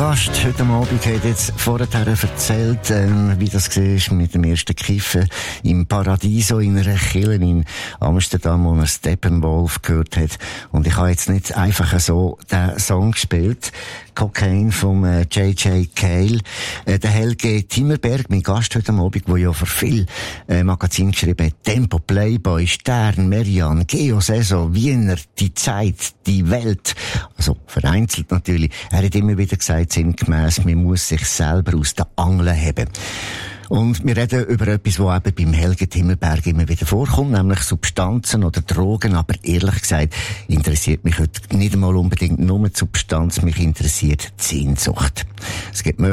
Gast heute Abend hat jetzt vorher erzählt, wie das war mit dem ersten Kiffen im Paradiso in einer Kirche in Amsterdam, wo er Steppenwolf gehört hat. Und ich habe jetzt nicht einfach so den Song gespielt, Cocaine vom J.J. Cale. Der Helge Timmerberg, mein Gast heute Abend, der ja für viele Magazine geschrieben hat, Tempo, Playboy, Stern, Merian, Geo, Saison, Wiener, Die Zeit, Die Welt. Also vereinzelt natürlich. Er hat immer wieder gesagt, sinngemäss, man muss sich selber aus den Angeln heben. Und wir reden über etwas, was eben beim Helge Timmerberg immer wieder vorkommt, nämlich Substanzen oder Drogen. Aber ehrlich gesagt interessiert mich heute nicht einmal unbedingt nur die Substanz, mich interessiert die Sehnsucht. Es gibt